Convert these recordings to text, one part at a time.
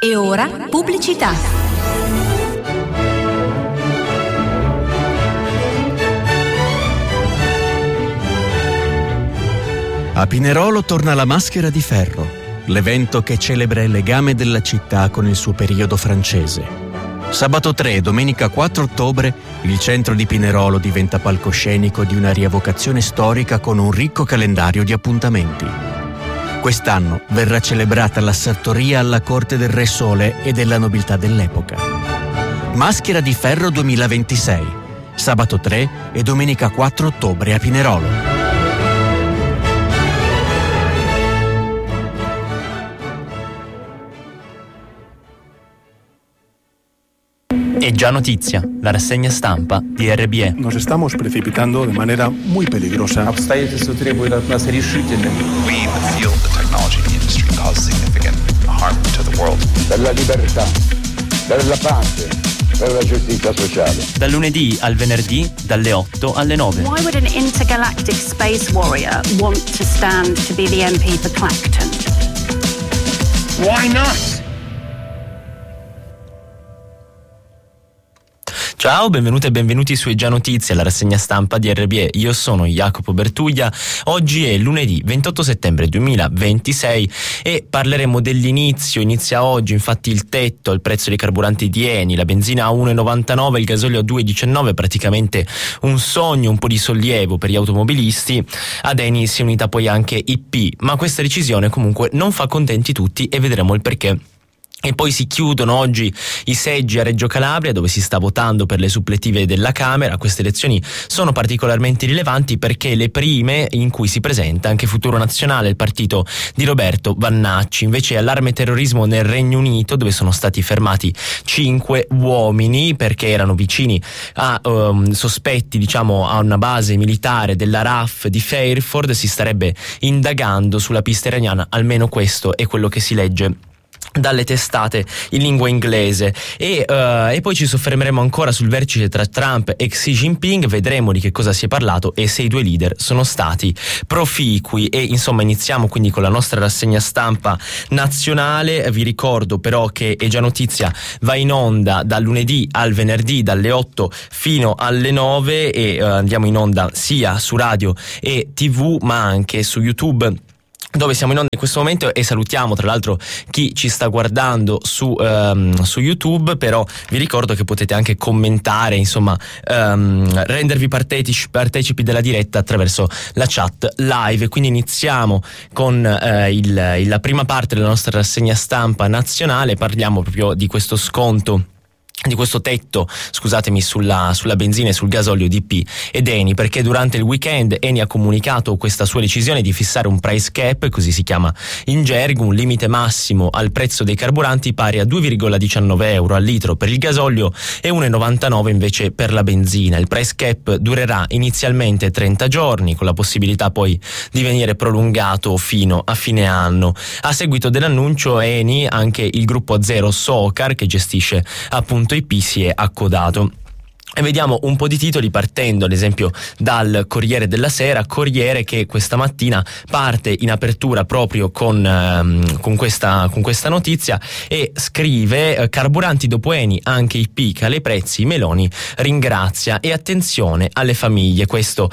E ora pubblicità. A Pinerolo torna la Maschera di Ferro, l'evento che celebra il legame della città con il suo periodo francese. Sabato 3 e domenica 4 ottobre il centro di Pinerolo diventa palcoscenico di una rievocazione storica con un ricco calendario di appuntamenti. Quest'anno verrà celebrata la sartoria alla corte del Re Sole e della nobiltà dell'epoca. Maschera di Ferro 2026, sabato 3 e domenica 4 ottobre a Pinerolo. È già notizia, la rassegna stampa di RBE. Nos estamos precipitando de manera muy peligrosa. Обстоятельства требуют от нас решительных. We in the field of technology industry cause significant harm to the world. Per la libertà, per la pace, per la giustizia sociale. Dal lunedì al venerdì, dalle 8 alle 9. Why would an intergalactic space warrior want to stand to be the MP for Clacton? Why not? Ciao, benvenute e benvenuti su È già notizia, la rassegna stampa di RBE. Io sono Jacopo Bertuglia. Oggi è lunedì 28 settembre 2026 e parleremo dell'inizio. Inizia oggi infatti il tetto al prezzo dei carburanti di Eni, la benzina a 1,99, il gasolio a 2,19, praticamente un sogno, un po' di sollievo per gli automobilisti. Ad Eni si è unita poi anche IP, ma questa decisione comunque non fa contenti tutti e vedremo il perché. E poi si chiudono oggi i seggi a Reggio Calabria, dove si sta votando per le suppletive della Camera. Queste elezioni sono particolarmente rilevanti perché le prime in cui si presenta anche Futuro Nazionale, il partito di Roberto Vannacci. Invece allarme terrorismo nel Regno Unito, dove sono stati fermati 5 uomini perché erano vicini a sospetti, a una base militare della RAF di Fairford. Si starebbe indagando sulla pista iraniana, almeno questo è quello che si legge dalle testate in lingua inglese. E poi ci soffermeremo ancora sul vertice tra Trump e Xi Jinping, vedremo di che cosa si è parlato e se i due leader sono stati proficui. E insomma iniziamo quindi con la nostra rassegna stampa nazionale. Vi ricordo però che È già notizia va in onda dal lunedì al venerdì dalle 8 fino alle 9 e andiamo in onda sia su radio e TV ma anche su YouTube, dove siamo in onda in questo momento, e salutiamo tra l'altro chi ci sta guardando su YouTube. Però vi ricordo che potete anche commentare, rendervi partecipi della diretta attraverso la chat live. Quindi iniziamo con la prima parte della nostra rassegna stampa nazionale. Parliamo proprio di questo sconto, di questo tetto, sulla benzina e sul gasolio di IP ed Eni, perché durante il weekend Eni ha comunicato questa sua decisione di fissare un price cap, così si chiama in gergo, un limite massimo al prezzo dei carburanti pari a 2,19 euro al litro per il gasolio e 1,99 invece per la benzina. Il price cap durerà inizialmente 30 giorni, con la possibilità poi di venire prolungato fino a fine anno. A seguito dell'annuncio Eni, anche il gruppo Azero Socar, che gestisce appunto IP, si è accodato. E vediamo un po' di titoli, partendo ad esempio dal Corriere della Sera, Corriere che questa mattina parte in apertura proprio con questa notizia e scrive: carburanti dopo Eni, anche IP cala i prezzi, Meloni ringrazia e attenzione alle famiglie. Questo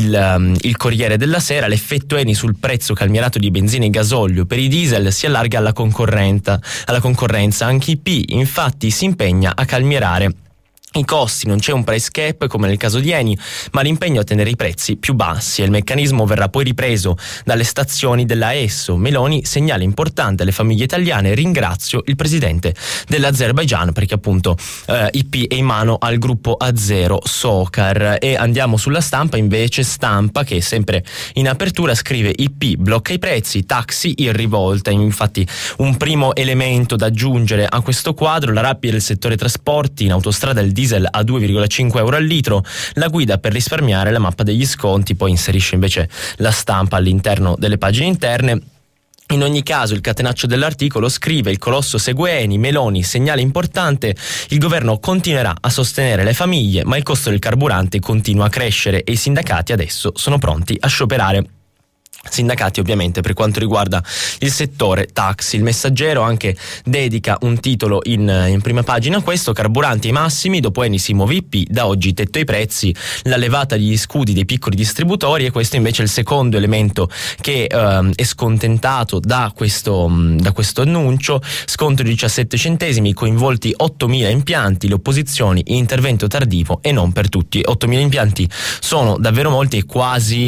il Corriere della Sera. L'effetto Eni sul prezzo calmierato di benzina e gasolio per i diesel si allarga alla concorrenza. Anche IP infatti si impegna a calmierare i costi. Non c'è un price cap come nel caso di Eni, ma l'impegno a tenere i prezzi più bassi, e il meccanismo verrà poi ripreso dalle stazioni della Esso. Meloni, segnale importante alle famiglie italiane, ringrazio il presidente dell'Azerbaigian, perché appunto IP è in mano al gruppo Azero Socar. E andiamo sulla Stampa invece. Stampa, che è sempre in apertura, scrive: IP blocca i prezzi, taxi in rivolta. Infatti un primo elemento da aggiungere a questo quadro: la rabbia del settore trasporti, in autostrada il diesel a 2,5 euro al litro, la guida per risparmiare, la mappa degli sconti. Poi inserisce invece la Stampa all'interno delle pagine interne. In ogni caso il catenaccio dell'articolo scrive: il colosso segue Eni, Meloni, segnale importante, il governo continuerà a sostenere le famiglie, ma il costo del carburante continua a crescere e i sindacati adesso sono pronti a scioperare. sindacati ovviamente per quanto riguarda il settore taxi. Il Messaggero anche dedica un titolo in prima pagina a questo: carburanti ai massimi, dopo Eni si muove IP, da oggi tetto ai prezzi, la levata degli scudi dei piccoli distributori. E questo invece è il secondo elemento che è scontentato da questo annuncio. Sconto di 17 centesimi, coinvolti 8.000 impianti, le opposizioni, intervento tardivo e non per tutti. 8.000 impianti sono davvero molti e quasi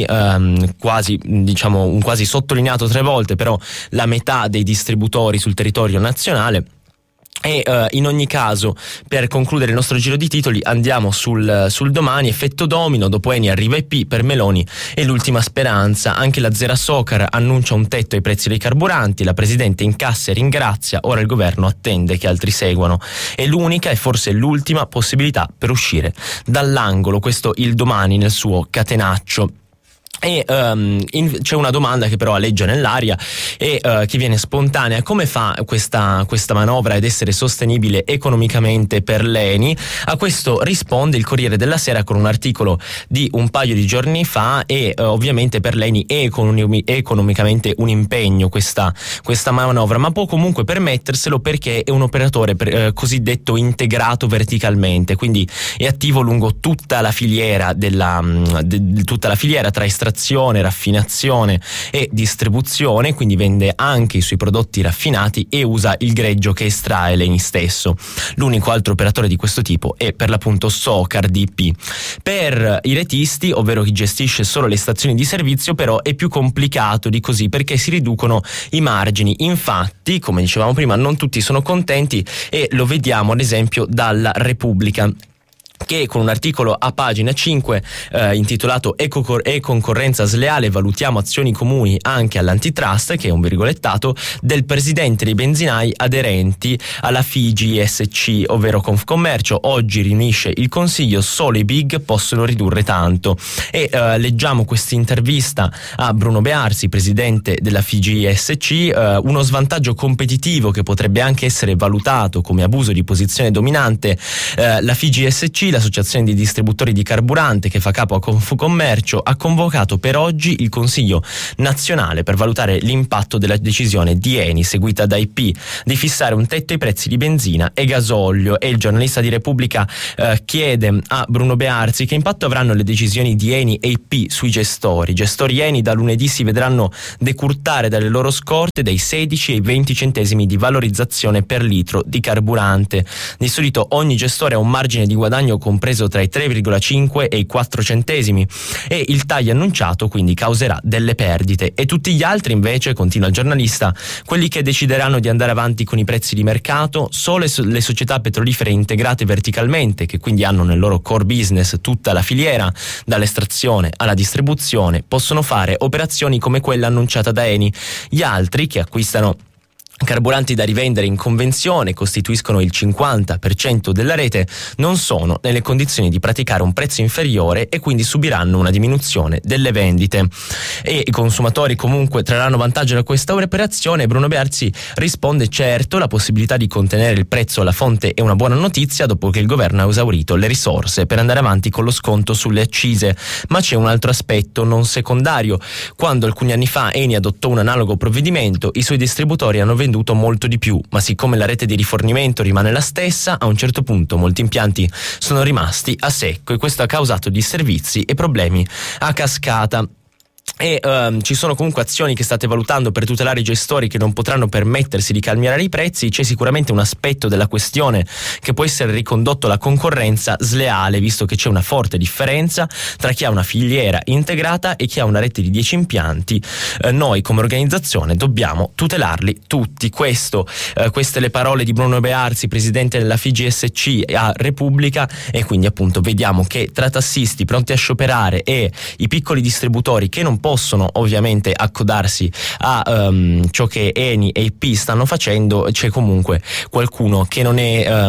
diciamo un quasi sottolineato 3 volte, però la metà dei distributori sul territorio nazionale. E in ogni caso, per concludere il nostro giro di titoli, andiamo sul Domani. Effetto domino, dopo Eni arriva IP, per Meloni è l'ultima speranza. Anche la Zera Socar annuncia un tetto ai prezzi dei carburanti, la Presidente incassa e ringrazia, ora il governo attende che altri seguano. È l'unica e forse l'ultima possibilità per uscire dall'angolo, questo il Domani nel suo catenaccio. E c'è una domanda che però aleggia nell'aria e che viene spontanea: come fa questa manovra ad essere sostenibile economicamente per l'Eni? A questo risponde il Corriere della Sera con un articolo di un paio di giorni fa, e ovviamente per l'Eni è economicamente un impegno questa manovra, ma può comunque permetterselo perché è un operatore cosiddetto integrato verticalmente, quindi è attivo lungo tutta la filiera tutta la filiera tra estrazione, raffinazione e distribuzione, quindi vende anche i suoi prodotti raffinati e usa il greggio che estrae l'Eni stesso. L'unico altro operatore di questo tipo è per l'appunto Socar DP. Per i retisti, ovvero chi gestisce solo le stazioni di servizio, però è più complicato di così, perché si riducono i margini. Infatti, come dicevamo prima, non tutti sono contenti, e lo vediamo ad esempio dalla Repubblica, che con un articolo a pagina 5 intitolato E concorrenza sleale, valutiamo azioni comuni anche all'antitrust, che è un virgolettato, del presidente dei benzinai aderenti alla FIGI-SC, ovvero Confcommercio. Oggi riunisce il consiglio, solo i big possono ridurre tanto. E leggiamo questa intervista a Bruno Bearzi, presidente della FIGI-SC, uno svantaggio competitivo che potrebbe anche essere valutato come abuso di posizione dominante. La FIGI-SC, l'associazione di distributori di carburante che fa capo a Confcommercio, ha convocato per oggi il Consiglio nazionale per valutare l'impatto della decisione di Eni, seguita da IP, di fissare un tetto ai prezzi di benzina e gasolio. E il giornalista di Repubblica chiede a Bruno Bearzi che impatto avranno le decisioni di Eni e IP sui gestori. Gestori Eni da lunedì si vedranno decurtare dalle loro scorte dai 16 ai 20 centesimi di valorizzazione per litro di carburante. Di solito ogni gestore ha un margine di guadagno compreso tra i 3,5 e i 4 centesimi, e il taglio annunciato quindi causerà delle perdite. E tutti gli altri invece, continua il giornalista, quelli che decideranno di andare avanti con i prezzi di mercato, solo le società petrolifere integrate verticalmente, che quindi hanno nel loro core business tutta la filiera, dall'estrazione alla distribuzione, possono fare operazioni come quella annunciata da Eni. Gli altri, che acquistano carburanti da rivendere in convenzione, costituiscono il 50% della rete, non sono nelle condizioni di praticare un prezzo inferiore e quindi subiranno una diminuzione delle vendite. E i consumatori comunque trarranno vantaggio da questa operazione. Bruno Bearzi risponde: certo, la possibilità di contenere il prezzo alla fonte è una buona notizia dopo che il governo ha esaurito le risorse per andare avanti con lo sconto sulle accise, ma c'è un altro aspetto non secondario. Quando alcuni anni fa Eni adottò un analogo provvedimento, i suoi distributori hanno venduto molto di più, ma siccome la rete di rifornimento rimane la stessa, a un certo punto molti impianti sono rimasti a secco, e questo ha causato disservizi e problemi a cascata. E ci sono comunque azioni che state valutando per tutelare i gestori che non potranno permettersi di calmierare i prezzi. C'è sicuramente un aspetto della questione che può essere ricondotto alla concorrenza sleale, visto che c'è una forte differenza tra chi ha una filiera integrata e chi ha una rete di 10 impianti. Noi come organizzazione dobbiamo tutelarli tutti. Queste le parole di Bruno Bearzi, presidente della FIGI-SC a Repubblica. E quindi appunto vediamo che tra tassisti pronti a scioperare e i piccoli distributori che non possono ovviamente accodarsi a ciò che Eni e IP stanno facendo, c'è comunque qualcuno che non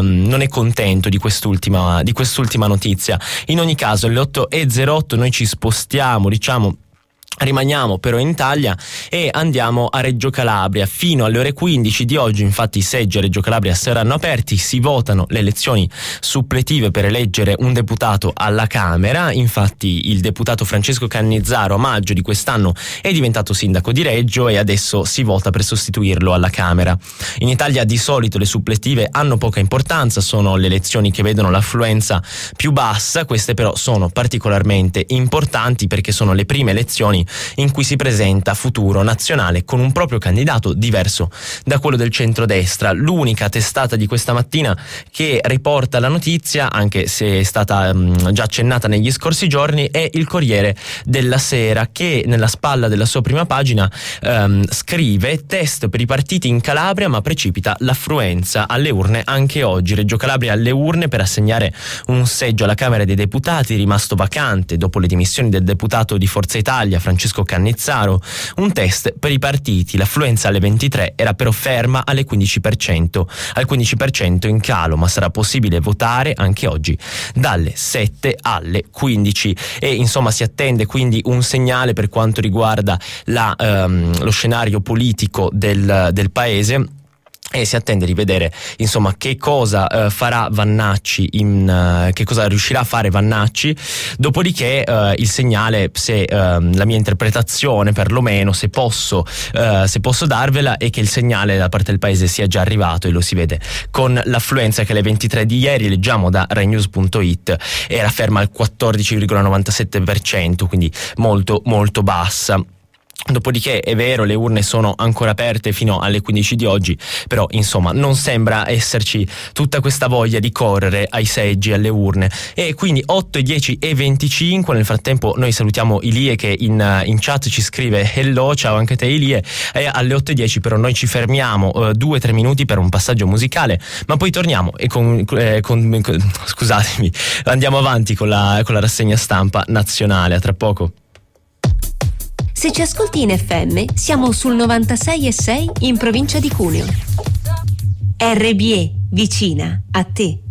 è contento di quest'ultima notizia. In ogni caso, alle 8:08 noi ci spostiamo, Rimaniamo però in Italia e andiamo a Reggio Calabria. Fino alle ore 15 di oggi, infatti, i seggi a Reggio Calabria saranno aperti, si votano le elezioni suppletive per eleggere un deputato alla Camera. Infatti il deputato Francesco Cannizzaro a maggio di quest'anno è diventato sindaco di Reggio e adesso si vota per sostituirlo alla Camera. In Italia di solito le suppletive hanno poca importanza, sono le elezioni che vedono l'affluenza più bassa. Queste però sono particolarmente importanti perché sono le prime elezioni in cui si presenta Futuro Nazionale con un proprio candidato diverso da quello del centrodestra. L'unica testata di questa mattina che riporta la notizia, anche se è stata già accennata negli scorsi giorni, è il Corriere della Sera, che nella spalla della sua prima pagina scrive: test per i partiti in Calabria ma precipita l'affluenza alle urne anche oggi. Reggio Calabria alle urne per assegnare un seggio alla Camera dei Deputati rimasto vacante dopo le dimissioni del deputato di Forza Italia Francesco Cannizzaro. Un test per i partiti, l'affluenza alle 23 era però ferma al 15% in calo, ma sarà possibile votare anche oggi dalle 7 alle 15 e insomma si attende quindi un segnale per quanto riguarda lo scenario politico del paese. E si attende di vedere insomma che cosa farà Vannacci, che cosa riuscirà a fare Vannacci. Dopodiché il segnale, se la mia interpretazione perlomeno, se posso darvela, è che il segnale da parte del paese sia già arrivato e lo si vede con l'affluenza che alle 23 di ieri, leggiamo da RaiNews.it, era ferma al 14,97%, quindi molto molto bassa. Dopodiché è vero, le urne sono ancora aperte fino alle 15 di oggi, però insomma non sembra esserci tutta questa voglia di correre ai seggi, alle urne. E quindi 8, 10 e 25. Nel frattempo noi salutiamo Ilie che in chat ci scrive hello, ciao anche te Ilie. E alle 8 e 10 però noi ci fermiamo 2-3 minuti per un passaggio musicale, ma poi torniamo e scusatemi, andiamo avanti con la rassegna stampa nazionale. A tra poco. Se ci ascolti in FM, siamo sul 96,6 in provincia di Cuneo. RBE, vicina a te.